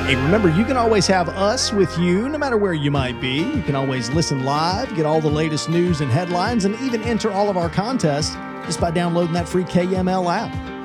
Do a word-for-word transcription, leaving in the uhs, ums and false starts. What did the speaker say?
Hey, remember, you can always have us with you no matter where you might be. You can always listen live, get all the latest news and headlines, and even enter all of our contests just by downloading that free K M L app.